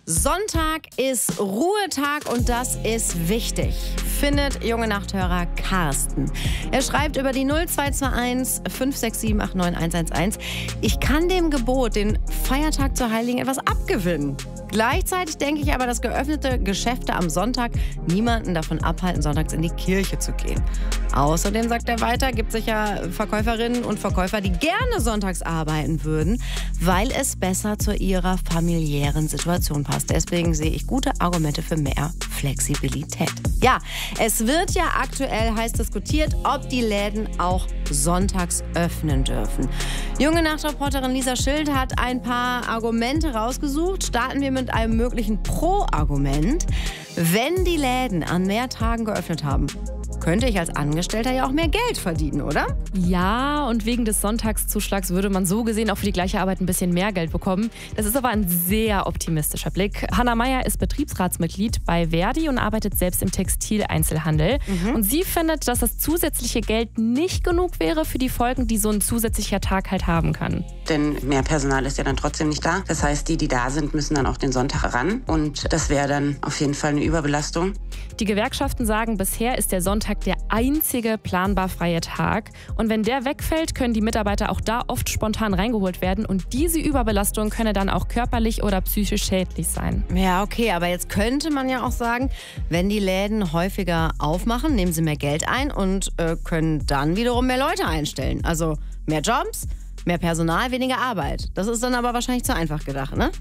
Sonntag ist Ruhetag und das ist wichtig, findet junge Nachthörer Carsten. Er schreibt über die 0221 567 89111. Ich kann dem Gebot, den Feiertag zu heiligen, etwas abgewinnen. Gleichzeitig denke ich aber, dass geöffnete Geschäfte am Sonntag niemanden davon abhalten, sonntags in die Kirche zu gehen. Außerdem, sagt er weiter, gibt es sicher Verkäuferinnen und Verkäufer, die gerne sonntags arbeiten würden, weil es besser zu ihrer familiären Situation passt. Deswegen sehe ich gute Argumente für mehr Flexibilität. Ja, es wird ja aktuell heiß diskutiert, ob die Läden auch sonntags öffnen dürfen. Junge Nachtreporterin Lisa Schild hat ein paar Argumente rausgesucht. Starten wir mit einem möglichen Pro-Argument. Wenn die Läden an mehr Tagen geöffnet haben, könnte ich als Angestellter ja auch mehr Geld verdienen, oder? Ja, und wegen des Sonntagszuschlags würde man so gesehen auch für die gleiche Arbeit ein bisschen mehr Geld bekommen. Das ist aber ein sehr optimistischer Blick. Hanna Meyer ist Betriebsratsmitglied bei Verdi und arbeitet selbst im Textileinzelhandel. Und sie findet, dass das zusätzliche Geld nicht genug wäre für die Folgen, die so ein zusätzlicher Tag halt haben kann. Denn mehr Personal ist ja dann trotzdem nicht da. Das heißt, die da sind, müssen dann auch den Sonntag ran. Und das wäre dann auf jeden Fall eine Überbelastung. Die Gewerkschaften sagen, bisher ist der Sonntag der einzige planbar freie Tag. Und wenn der wegfällt, können die Mitarbeiter auch da oft spontan reingeholt werden. Und diese Überbelastung könne dann auch körperlich oder psychisch schädlich sein. Ja, okay, aber jetzt könnte man ja auch sagen, wenn die Läden häufiger aufmachen, nehmen sie mehr Geld ein und können dann wiederum mehr Leute einstellen. Also mehr Jobs, mehr Personal, weniger Arbeit. Das ist dann aber wahrscheinlich zu einfach gedacht, ne?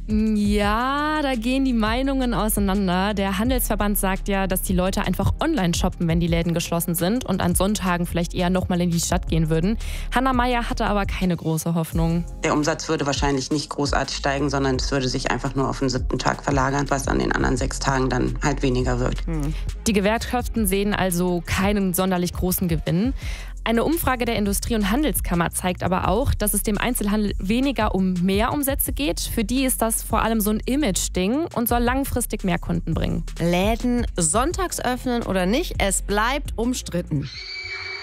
Ja, da gehen die Meinungen auseinander. Der Handelsverband sagt ja, dass die Leute einfach online shoppen, wenn die Läden geschlossen sind und an Sonntagen vielleicht eher nochmal in die Stadt gehen würden. Hanna Meyer hatte aber keine große Hoffnung. Der Umsatz würde wahrscheinlich nicht großartig steigen, sondern es würde sich einfach nur auf den 7. Tag verlagern, was an den anderen 6 Tagen dann halt weniger wird. Die Gewerkschaften sehen also keinen sonderlich großen Gewinn. Eine Umfrage der Industrie- und Handelskammer zeigt aber auch, dass es dem Einzelhandel weniger um mehr Umsätze geht. Für die ist das vor allem so ein Image-Ding und soll langfristig mehr Kunden bringen. Läden sonntags öffnen oder nicht, es bleibt umstritten.